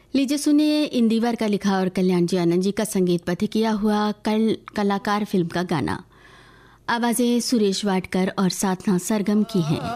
लीजिए सुनिए इंदिवर का लिखा और कल्याण जी आनंद जी का संगीतबद्ध किया हुआ कलाकार फिल्म का गाना। आवाजें सुरेश वाडकर और साधना सरगम की हैं।